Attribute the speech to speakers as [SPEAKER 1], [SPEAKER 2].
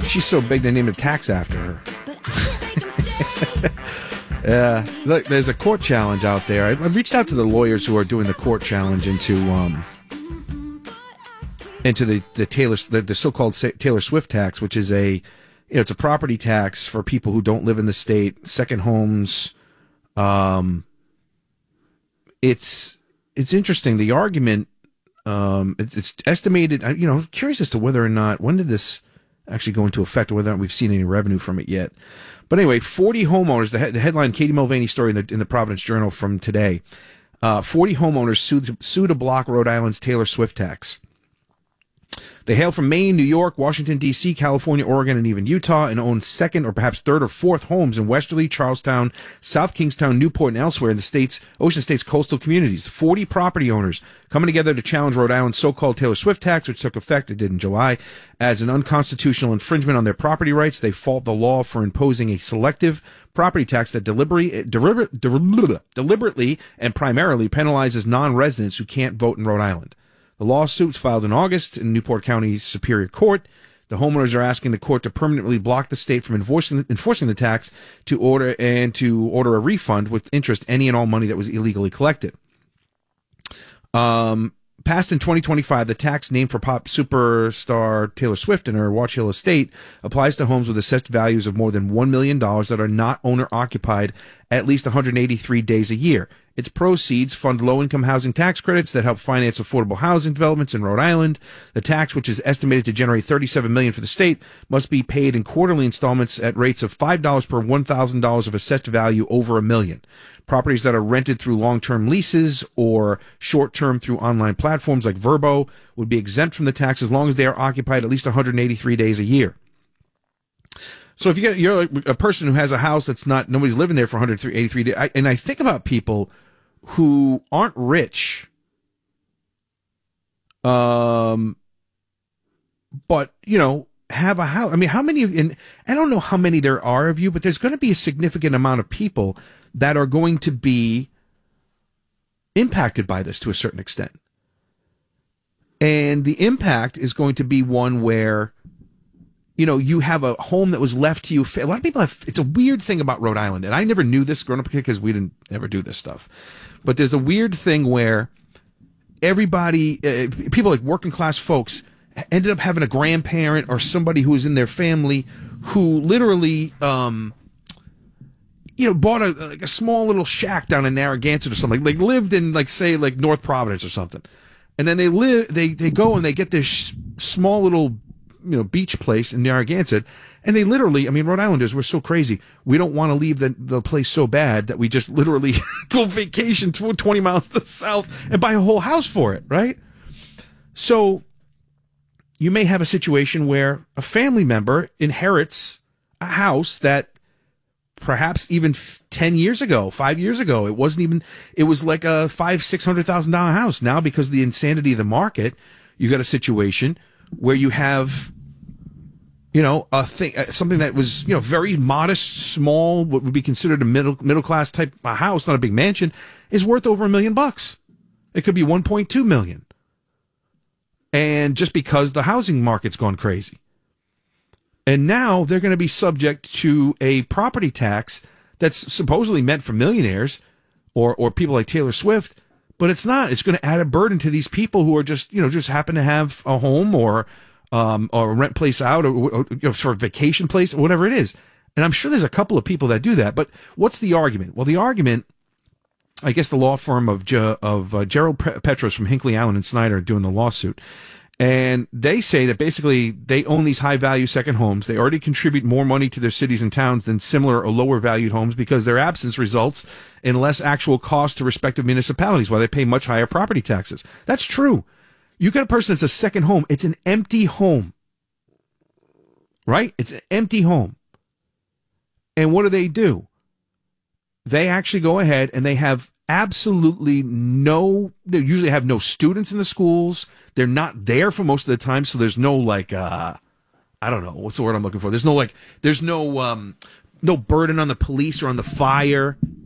[SPEAKER 1] she's so big they named a tax after her. Look, there's a court challenge out there. I reached out to the lawyers who are doing the court challenge into the so-called Taylor Swift tax, which is it's a property tax for people who don't live in the state, second homes. It's interesting. The argument, it's estimated. Curious as to whether or not when did this actually go into effect, or whether or not we've seen any revenue from it yet. But anyway, 40 homeowners. The headline, Katie Mulvaney story in the Providence Journal from today. 40 homeowners sued to block Rhode Island's Taylor Swift tax. They hail from Maine, New York, Washington, D.C., California, Oregon, and even Utah, and own second or perhaps third or fourth homes in Westerly, Charlestown, South Kingstown, Newport, and elsewhere in the Ocean State's coastal communities. 40 property owners coming together to challenge Rhode Island's so-called Taylor Swift tax, which took effect, it did in July, as an unconstitutional infringement on their property rights. They fault the law for imposing a selective property tax that deliberately and primarily penalizes non-residents who can't vote in Rhode Island. The lawsuit was filed in August in Newport County Superior Court. The homeowners are asking the court to permanently block the state from enforcing the tax to order a refund with interest any and all money that was illegally collected. Passed in 2025, the tax named for pop superstar Taylor Swift and her Watch Hill estate applies to homes with assessed values of more than $1 million that are not owner-occupied at least 183 days a year. Its proceeds fund low-income housing tax credits that help finance affordable housing developments in Rhode Island. The tax, which is estimated to generate $37 million for the state, must be paid in quarterly installments at rates of $5 per $1,000 of assessed value over $1 million. Properties that are rented through long-term leases or short-term through online platforms like Vrbo would be exempt from the tax as long as they are occupied at least 183 days a year. So if you're like a person who has a house that's nobody's living there for 183 days, and I think about people who aren't rich, but have a house. I mean, how many? And I don't know how many there are of you, but there's going to be a significant amount of people that are going to be impacted by this to a certain extent, and the impact is going to be one where, you have a home that was left to you. A lot of people have, it's a weird thing about Rhode Island, and I never knew this growing up because we didn't ever do this stuff. But there's a weird thing where everybody, people like working class folks, ended up having a grandparent or somebody who was in their family who literally, bought a small little shack down in Narragansett or something. Like lived in North Providence or something, and then they go and they get this small little beach place in Narragansett, and they literally, Rhode Islanders, we're so crazy. We don't want to leave the place so bad that we just literally go vacation 20 miles to the south and buy a whole house for it, right? So you may have a situation where a family member inherits a house that perhaps even 10 years ago, 5 years ago, it was like a $500,000-$600,000 house. Now, because of the insanity of the market, you got a situation where you have, something that was, very modest, small, what would be considered a middle class type of house, not a big mansion, is worth over $1 million. It could be 1.2 million. And just because the housing market's gone crazy. And now they're going to be subject to a property tax that's supposedly meant for millionaires or people like Taylor Swift. But it's not. It's going to add a burden to these people who are just happen to have a home or a rent place out or sort of vacation place or whatever it is. And I'm sure there's a couple of people that do that. But what's the argument? Well, the argument, I guess the law firm of Gerald Petros from Hinckley, Allen and Snyder are doing the lawsuit. And they say that basically they own these high-value second homes. They already contribute more money to their cities and towns than similar or lower-valued homes because their absence results in less actual cost to respective municipalities while they pay much higher property taxes. That's true. You got a person that's a second home. It's an empty home, right? It's an empty home. And what do? They actually go ahead and they have absolutely they usually have no students in the schools. They're not there for most of the time, so there's no I don't know, what's the word I'm looking for? There's no burden on the police or on the fire